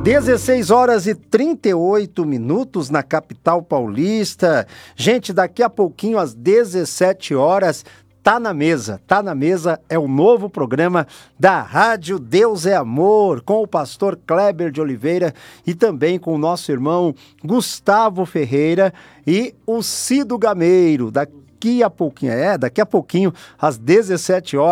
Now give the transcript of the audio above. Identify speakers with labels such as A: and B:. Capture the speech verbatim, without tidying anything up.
A: dezesseis horas e trinta e oito minutos na capital paulista. Gente, daqui a pouquinho, às dezessete horas, Tá na Mesa. Tá na Mesa é o novo programa da Rádio Deus é Amor, com o pastor Kleber de Oliveira e também com o nosso irmão Gustavo Ferreira e o Cido Gameiro. Daqui a pouquinho, é, daqui a pouquinho, às dezessete horas.